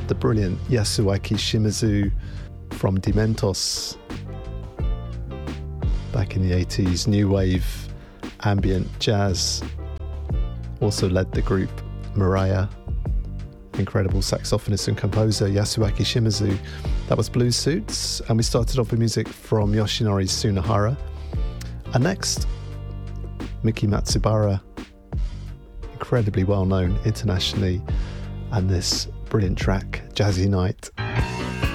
the brilliant Yasuaki Shimizu from Dementos back in the 80s, new wave, ambient jazz. Also led the group Mariah, incredible saxophonist and composer Yasuaki Shimizu. That was Blue Suits, and we started off with music from Yoshinori Tsunehara. And next, Miki Matsubara, incredibly well known internationally, and this brilliant track, Jazzy Night.